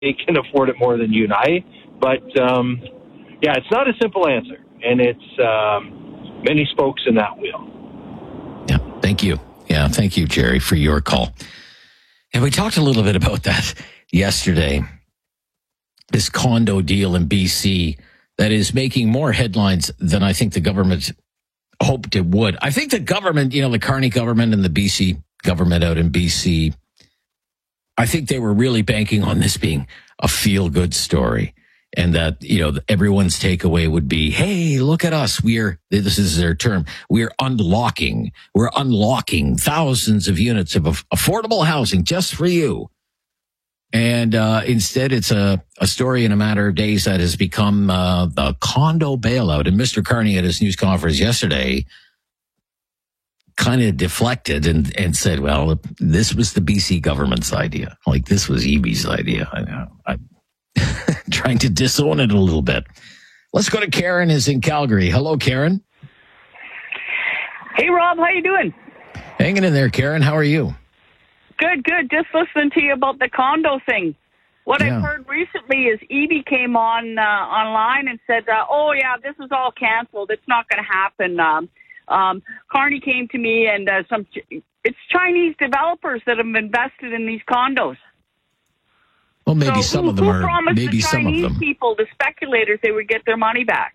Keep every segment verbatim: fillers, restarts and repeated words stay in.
they can afford it more than you and I. But, um, yeah, it's not a simple answer, and it's um, many spokes in that wheel. Yeah, thank you. Yeah, thank you, Jerry, for your call. And we talked a little bit about that yesterday, this condo deal in B C that is making more headlines than I think the government hoped it would. I think the government, you know, the Carney government and the B C government out in B C, I think they were really banking on this being a feel-good story. And that, you know, everyone's takeaway would be, hey, look at us. We are, this is their term, we're unlocking, we're unlocking thousands of units of affordable housing just for you. And uh, instead, it's a, a story in a matter of days that has become uh, the condo bailout. And Mister Carney at his news conference yesterday kind of deflected and, and said, well, this was the B C government's idea. Like, this was E B's idea. I know. I, trying to disown it a little bit. Let's go to Karen, is in Calgary. Hello, Karen. Hey, Rob. How you doing? Hanging in there, Karen. How are you? Good, good. Just listening to you about the condo thing. What Yeah. I've heard recently is E B came on uh, online and said, uh, oh, yeah, this is all canceled. It's not going to happen. Um, um, Carney came to me, and uh, some it's Chinese developers that have invested in these condos. Well, maybe so some who, of them who are. promised Maybe the some of Chinese them. people, the speculators, they would get their money back?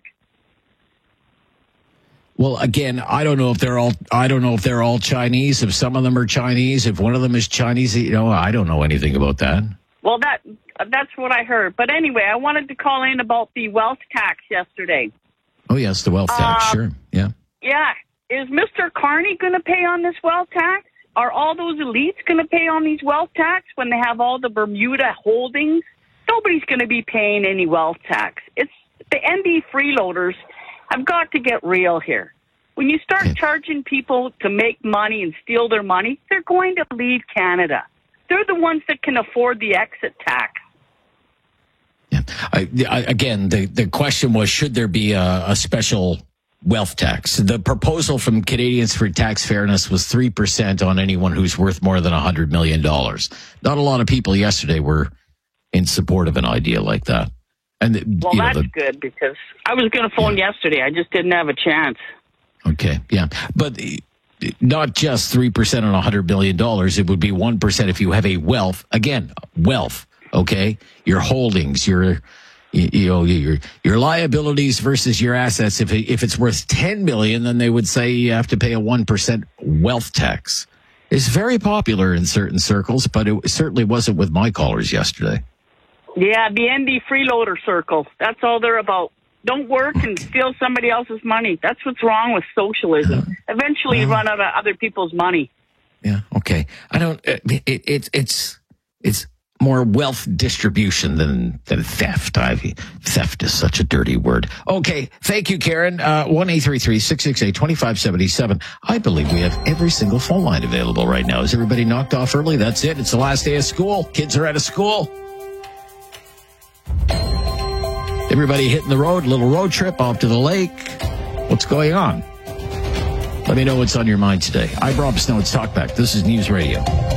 Well, again, I don't know if they're all. I don't know if they're all Chinese. If some of them are Chinese, if one of them is Chinese, you know, I don't know anything about that. Well, that that's what I heard. But anyway, I wanted to call in about the wealth tax yesterday. Oh yes, the wealth tax. Uh, sure, yeah. Yeah, is Mister Carney going to pay on this wealth tax? Are all those elites going to pay on these wealth tax when they have all the Bermuda holdings? Nobody's going to be paying any wealth tax. It's the N D freeloaders. I've got to get real here. When you start Okay. charging people to make money and steal their money, they're going to leave Canada. They're the ones that can afford the exit tax. Yeah. I, I, again, the, the question was, should there be a, a special wealth tax? The proposal from Canadians for Tax Fairness was three percent on anyone who's worth more than one hundred million dollars. Not a lot of people yesterday were in support of an idea like that. And the, Well, you know, that's the, good because I was going to phone Yeah. yesterday. I just didn't have a chance. Okay, yeah. But not just three percent on one hundred million dollars. It would be one percent if you have a wealth. Again, wealth, okay? Your holdings, your, you, you know, your your liabilities versus your assets. If it, if it's worth ten million dollars, then they would say you have to pay a one percent wealth tax. It's very popular in certain circles, but it certainly wasn't with my callers yesterday. Yeah, the N D freeloader circle. That's all they're about. Don't work and steal somebody else's money. That's what's wrong with socialism. Eventually, you run out of other people's money. Yeah. Okay. I don't. It, it, it's it's it's more wealth distribution than than theft. I theft is such a dirty word. Okay. Thank you, Karen. Uh, one eight three three six six eight twenty five seventy seven. I believe we have every single phone line available right now. Is everybody knocked off early? That's it. It's the last day of school. Kids are out of school. Everybody hitting the road, little road trip off to the lake. What's going on? Let me know what's on your mind today. I'm Rob Snow. It's Talkback. This is News Radio.